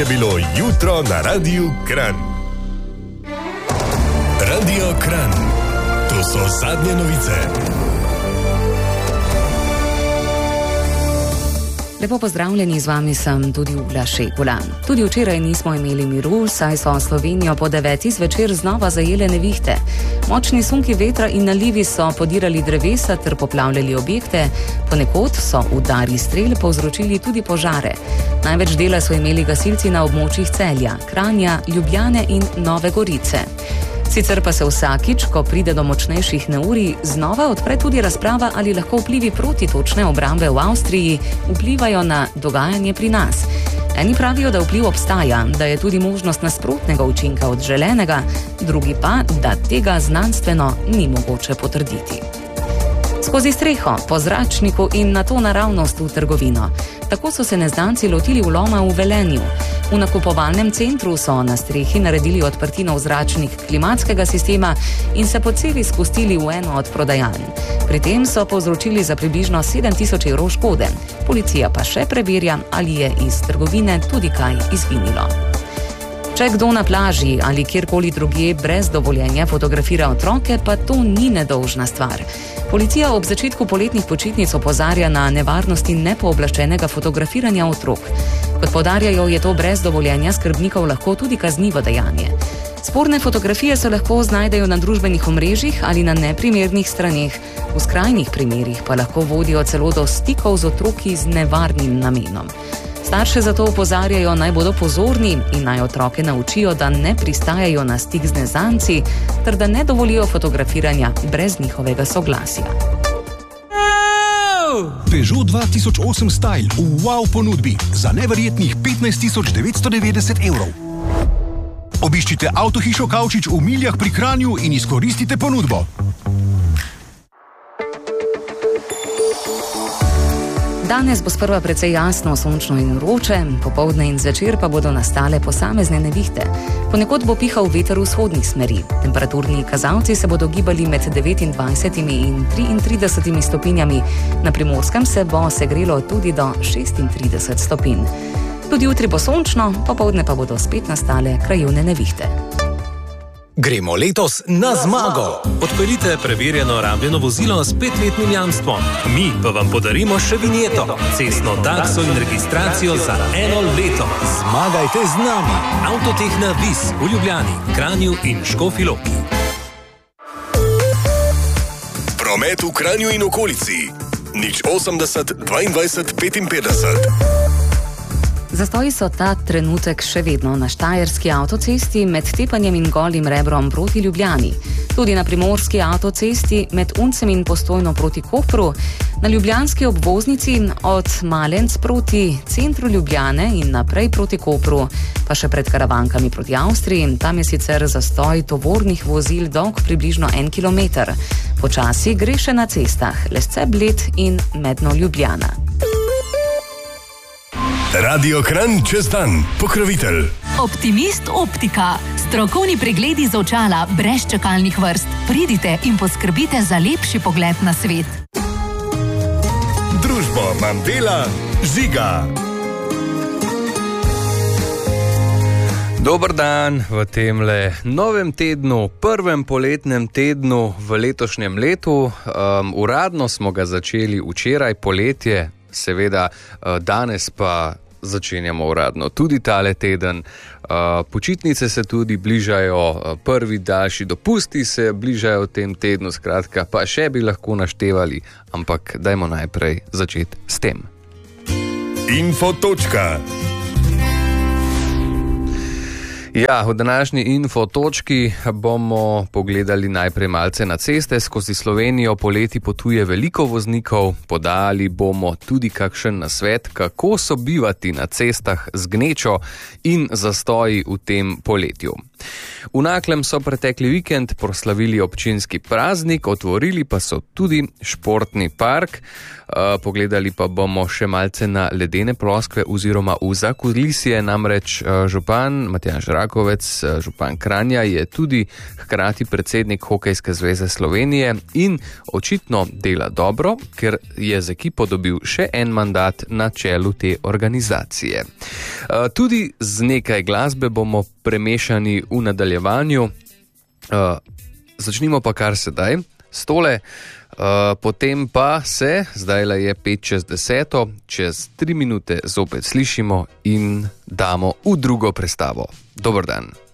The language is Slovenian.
je bilo jutro na Radiu Kranj. Radio Kranj. To so zadnje novice. Lepo pozdravljeni, z vami sem tudi Ugla Šekula. Tudi včeraj nismo imeli miru, saj so Slovenijo po 9. zvečer znova zajele nevihte. Močni sunki vetra in nalivi so podirali drevesa ter poplavljali objekte, ponekod so udari strel povzročili tudi požare. Največ dela so imeli gasilci na območjih Celja, Kranja, Ljubljane in Nove Gorice. Sicer pa se vsakič, ko pride do močnejših neurij, znova odpre tudi razprava, ali lahko vplivi protitočne obrambe v Avstriji vplivajo na dogajanje pri nas. Eni pravijo, da vpliv obstaja, da je tudi možnost nasprotnega učinka od želenega, drugi pa, da tega znanstveno ni mogoče potrditi. Skozi streho, po zračniku in nato naravnost v trgovino. Tako so se neznanci lotili vloma v Velenju. V nakupovalnem centru so na strehi naredili odprtino v zračnik klimatskega sistema in se po cevi spustili v eno od prodajaln. Pri tem so povzročili za približno 7.000 evrov škode. Policija pa še preverja, ali je iz trgovine tudi kaj izginilo. Če kdo na plaži ali kjerkoli drugje brez dovoljenja fotografira otroke, pa to ni nedolžna stvar. Policija ob začetku poletnih počitnic opozarja na nevarnosti nepooblaščenega fotografiranja otrok. Kot poudarjajo, je to brez dovoljenja skrbnikov lahko tudi kaznivo dejanje. Sporne fotografije se lahko znajdejo na družbenih omrežjih ali na neprimernih straneh. V skrajnih primerih pa lahko vodijo celo do stikov z otroki z nevarnim namenom. Starše zato opozarjajo, naj bodo pozorni in naj otroke naučijo, da ne pristajajo na stik z neznanci, ter da ne dovolijo fotografiranja brez njihovega soglasja. Peugeot 2008 Style v wow ponudbi za neverjetnih 15.990 evrov. Obiščite avtohišo Kavčič v Miljah pri Kranju in izkoristite ponudbo. Danes bo sprva precej jasno, sončno in vroče, popoldne in zvečer pa bodo nastale posamezne nevihte. Ponekod bo pihal veter vzhodnih smeri. Temperaturni kazalci se bodo gibali med 29 in 33 stopinjami. Na Primorskem se bo segrelo tudi do 36 stopinj. Tudi jutri bo sončno, popoldne pa bodo spet nastale krajevne nevihte. Gremo letos na zmago! Odpeljite preverjeno rabljeno vozilo s 5-letnim jamstvom. Mi pa vam podarimo še vinjeto, cestno takso in registracijo za 1 leto. Zmagajte z nami! Avtotehna Vis v Ljubljani, Kranju in Škofji Loki. Promet v Kranju in okolici. 080 22 55. Zastoji so ta trenutek še vedno na Štajerski avtocesti med Tepanjem in Golim Rebrom proti Ljubljani. Tudi na Primorski avtocesti med Uncem in Postojno proti Kopru, na ljubljanski obvoznici od Malenc proti centru Ljubljane in naprej proti Kopru, pa še pred Karavankami proti Avstriji. Tam je sicer zastoj tovornih vozil dolg približno 1 kilometer. Počasi gre še na cestah Lesce, Bled in Medno Ljubljana. Radio Kranj čez dan, pokrovitelj. Optimist Optika. Strokovni pregledi z očala brez čakalnih vrst. Pridite in poskrbite za lepši pogled na svet. Družbo Mandela, Žiga. Dober dan v temle novem tednu, prvem poletnem tednu v letošnjem letu. Uradno smo ga začeli včeraj, poletje, seveda danes pa začenjamo uradno tudi tale teden. Počitnice se tudi bližajo, prvi daljši dopusti se bližajo v tem tednu, skratka, pa še bi lahko naštevali, ampak dajmo najprej začeti s tem. Infotočka. Ja, v današnji infotočki bomo pogledali najprej malce na ceste. Skozi Slovenijo poleti potuje veliko voznikov, podali bomo tudi kakšen nasvet, kako sobivati na cestah z gnečo in zastoji v tem poletju. V Naklem so pretekli vikend proslavili občinski praznik, otvorili pa so tudi športni park. Pogledali pa bomo še malce na ledene ploskve oziroma v zakulisje, namreč župan Matjaž Rakovec, župan Kranja, je tudi hkrati predsednik Hokejske zveze Slovenije in očitno dela dobro, ker je z ekipo dobil še en mandat na čelu te organizacije. Tudi z nekaj glasbe bomo premešani v nadaljevanju. Začnimo pa kar sedaj s tole. Potem pa se, zdajle je 5:50, čez 3 minute zopet slišimo in damo v drugo prestavo. Dober dan.